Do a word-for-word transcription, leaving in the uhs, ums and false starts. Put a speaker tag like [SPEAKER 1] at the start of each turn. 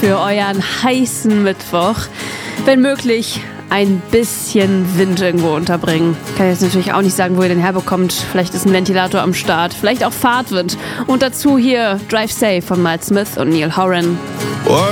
[SPEAKER 1] für euren heißen Mittwoch. Wenn möglich, ein bisschen Wind irgendwo unterbringen. Kann ich jetzt natürlich auch nicht sagen, wo ihr den herbekommt. Vielleicht ist ein Ventilator am Start, vielleicht auch Fahrtwind. Und dazu hier Drive Safe von Miles Smith und Neil Horan.